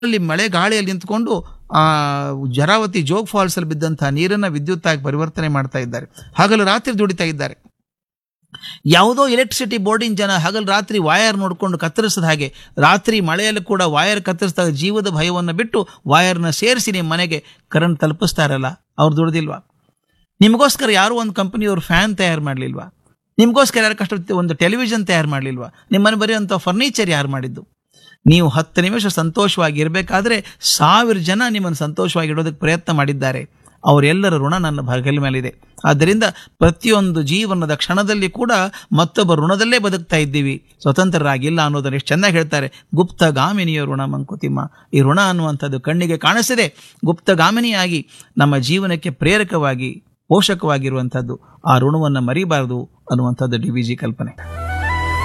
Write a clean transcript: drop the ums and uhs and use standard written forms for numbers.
ಅಲ್ಲಿ ಮಳೆ ಗಾಳಿಯಲ್ಲಿ ನಿಂತ್ಕೊಂಡು ಆ ಜರಾವತಿ ಜೋಗ್ ಫಾಲ್ಸ್ ಅಲ್ಲಿ ಬಿದ್ದಂತಹ ನೀರನ್ನ ವಿದ್ಯುತ್ ಆಗಿ ಪರಿವರ್ತನೆ ಮಾಡ್ತಾ ಇದ್ದಾರೆ. ಹಗಲು ರಾತ್ರಿ ದುಡಿತಾ ಇದ್ದಾರೆ. ಯಾವುದೋ ಎಲೆಕ್ಟ್ರಿಸಿಟಿ ಬೋರ್ಡಿನ ಜನ ಹಗಲು ರಾತ್ರಿ ವಾಯರ್ ನೋಡ್ಕೊಂಡು ಕತ್ತರಿಸಿದ ಹಾಗೆ ರಾತ್ರಿ ಮಳೆಯಲ್ಲಿ ಕೂಡ ವಾಯರ್ ಕತ್ತರಿಸಿದಾಗ ಜೀವದ ಭಯವನ್ನು ಬಿಟ್ಟು ವಾಯರ್ನ ಸೇರಿಸಿ ನಿಮ್ಮ ಮನೆಗೆ ಕರೆಂಟ್ ತಲುಪಿಸ್ತಾರಲ್ಲ, ಅವ್ರು ದುಡ್ದಿಲ್ವಾ? ನಿಮಗೋಸ್ಕರ ಯಾರು ಒಂದು ಕಂಪನಿಯವರು ಫ್ಯಾನ್ ತಯಾರು ಮಾಡಲಿಲ್ವಾ? ನಿಮಗೋಸ್ಕರ ಯಾರು ಕಷ್ಟ ಒಂದು ಟೆಲಿವಿಷನ್ ತಯಾರು ಮಾಡಲಿಲ್ವಾ? ನಿಮ್ಮನ್ನು ಬರೆಯುವಂಥ ಫರ್ನಿಚರ್ ಯಾರು ಮಾಡಿದ್ದು? ನೀವು 10 ನಿಮಿಷ ಸಂತೋಷವಾಗಿ ಇರಬೇಕಾದ್ರೆ 1000 ಜನ ನಿಮ್ಮನ್ನು ಸಂತೋಷವಾಗಿ ಇಡೋದಕ್ಕೆ ಪ್ರಯತ್ನ ಮಾಡಿದ್ದಾರೆ. ಅವರೆಲ್ಲರ ಋಣ ನನ್ನ ಹೆಗಲ ಮೇಲಿದೆ. ಆದ್ದರಿಂದ ಪ್ರತಿಯೊಂದು ಜೀವನದ ಕ್ಷಣದಲ್ಲಿ ಕೂಡ ಮತ್ತೊಬ್ಬ ಋಣದಲ್ಲೇ ಬದುಕ್ತಾ ಇದ್ದೀವಿ, ಸ್ವತಂತ್ರರಾಗಿಲ್ಲ ಅನ್ನೋದನ್ನು ಎಷ್ಟು ಚೆನ್ನಾಗಿ ಹೇಳ್ತಾರೆ. ಗುಪ್ತಗಾಮಿನಿಯ ಋಣ ಮಂಕುತಿಮ್ಮ. ಈ ಋಣ ಅನ್ನುವಂಥದ್ದು ಕಣ್ಣಿಗೆ ಕಾಣಿಸದೆ ಗುಪ್ತಗಾಮಿನಿಯಾಗಿ ನಮ್ಮ ಜೀವನಕ್ಕೆ ಪ್ರೇರಕವಾಗಿ ಪೋಷಕವಾಗಿರುವಂಥದ್ದು. ಆ ಋಣವನ್ನು ಮರಿಬಾರದು ಅನ್ನುವಂಥದ್ದು ಡಿ ವಿ ಜಿ ಕಲ್ಪನೆ.